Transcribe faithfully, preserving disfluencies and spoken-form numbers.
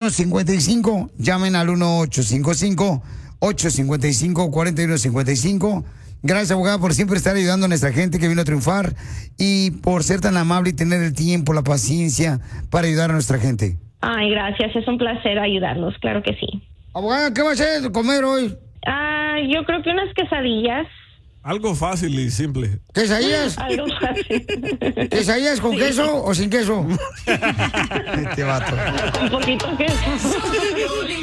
uno cinco cinco. Llamen al uno ocho cinco cinco, ocho cinco cinco, cuatro uno cinco cinco. Gracias, abogada, por siempre estar ayudando a nuestra gente que vino a triunfar y por ser tan amable y tener el tiempo, la paciencia para ayudar a nuestra gente. Ay, gracias. Es un placer ayudarlos. Claro que sí. Abogada, ¿qué va a hacer de comer hoy? Ah, yo creo que unas quesadillas. Algo fácil y simple. ¿Quesadillas? Algo fácil. ¿Quesadillas con Sí. queso o sin queso? Este vato. Un poquito queso.